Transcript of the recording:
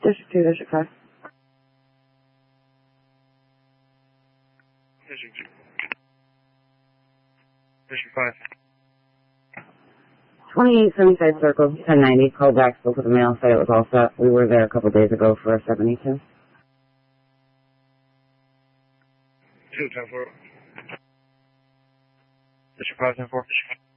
District 2, District 5. District 2. District 5. 28 Sunnyside Circle, 1090. Called back, spoke with the mail, said it was all set. We were there a couple days ago for a 72. 210-4. District 5, 10-4.